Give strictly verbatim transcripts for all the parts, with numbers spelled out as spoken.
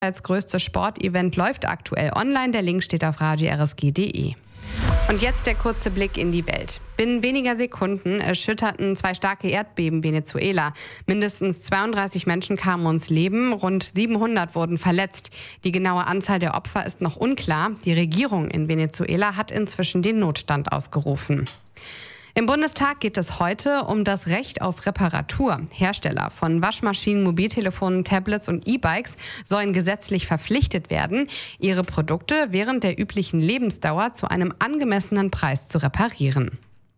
Als größtes Sportevent läuft aktuell online. Der Link steht auf radio r s g punkt d e. Und jetzt der kurze Blick in die Welt. Binnen weniger Sekunden erschütterten zwei starke Erdbeben Venezuela. Mindestens zweiunddreißig Menschen kamen ums Leben, rund siebenhundert wurden verletzt. Die genaue Anzahl der Opfer ist noch unklar. Die Regierung in Venezuela hat inzwischen den Notstand ausgerufen. Im Bundestag geht es heute um das Recht auf Reparatur. Hersteller von Waschmaschinen, Mobiltelefonen, Tablets und E-Bikes sollen gesetzlich verpflichtet werden, ihre Produkte während der üblichen Lebensdauer zu einem angemessenen Preis zu reparieren.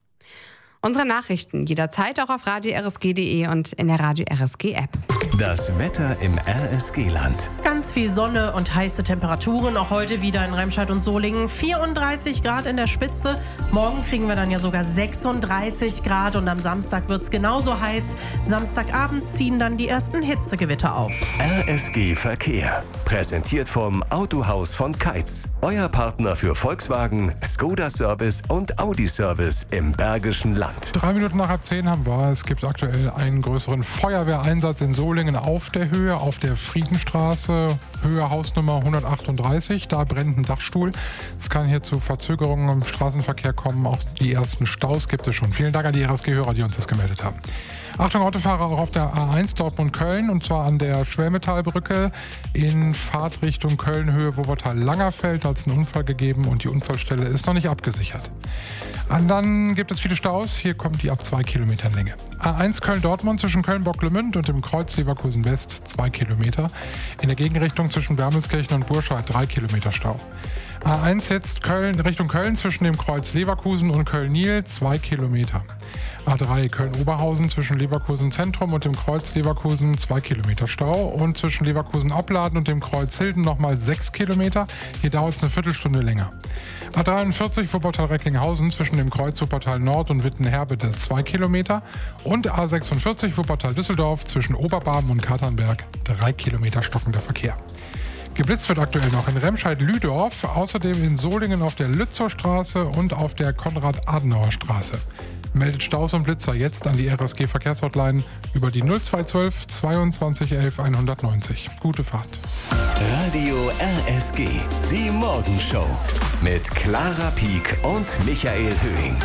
Unsere Nachrichten jederzeit auch auf radio r s g punkt d e und in der Radio R S G App. Das Wetter im R S G-Land. Ganz viel Sonne und heiße Temperaturen. Auch heute wieder in Remscheid und Solingen. vierunddreißig Grad in der Spitze. Morgen kriegen wir dann ja sogar sechsunddreißig Grad. Und am Samstag wird es genauso heiß. Samstagabend ziehen dann die ersten Hitzegewitter auf. R S G Verkehr. Präsentiert vom Autohaus von Keitz. Euer Partner für Volkswagen, Skoda Service und Audi Service im Bergischen Land. Drei Minuten nach halb zehn haben wir. Es gibt aktuell einen größeren Feuerwehreinsatz in Solingen auf der Höhe, auf der Friedenstraße, Höhe Hausnummer hundertachtunddreißig. Da brennt ein Dachstuhl. Es kann hier zu Verzögerungen im Straßenverkehr kommen. Auch die ersten Staus gibt es schon. Vielen Dank an die R S G-Hörer, die uns das gemeldet haben. Achtung, Autofahrer auch auf der A eins Dortmund-Köln, und zwar an der Schwämetallbrücke in Fahrtrichtung Köln-Höhe Wuppertal-Langerfeld. Da hat es einen Unfall gegeben und die Unfallstelle ist noch nicht abgesichert. Und dann gibt es viele Staus. Hier kommt die ab zwei Kilometern Länge. A eins Köln-Dortmund zwischen Köln-Bocklemünd und dem Kreuz Leverkusen-West zwei Kilometer. In der Gegenrichtung zwischen Wermelskirchen und Burscheid drei Kilometer Stau. A eins jetzt Köln, Richtung Köln zwischen dem Kreuz Leverkusen und Köln-Nil zwei Kilometer. A drei Köln-Oberhausen zwischen Leverkusen Zentrum und dem Kreuz Leverkusen zwei Kilometer Stau. Und zwischen Leverkusen-Opladen und dem Kreuz Hilden nochmal sechs Kilometer. Hier dauert es eine Viertelstunde länger. A dreiundvierzig Wuppertal-Recklinghausen zwischen dem Kreuz Wuppertal Nord und Wittenherbede zwei Kilometer. Und A sechsundvierzig Wuppertal-Düsseldorf zwischen Oberbarmen und Katernberg drei Kilometer stockender Verkehr. Geblitzt wird aktuell noch in Remscheid-Lüdorf, außerdem in Solingen auf der Lützowstraße und auf der Konrad-Adenauer-Straße. Meldet Staus und Blitzer jetzt an die R S G-Verkehrshotline über die null zwei zwölf zweiundzwanzig elf hundertneunzig. Gute Fahrt. Radio R S G, die Morgenshow mit Clara Pieck und Michael Höhing.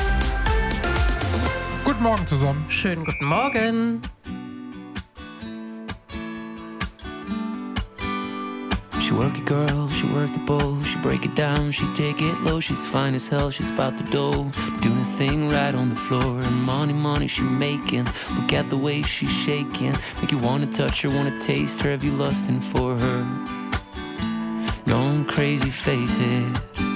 Guten Morgen zusammen. Schönen guten Morgen. She work it, girl, she work the bowl, she break it down, she take it low, she's fine as hell, she's about the dough, doing a thing right on the floor, and money, money she making, look at the way she's shaking, make you wanna touch her, wanna taste her, have you lusting for her, going crazy, face it.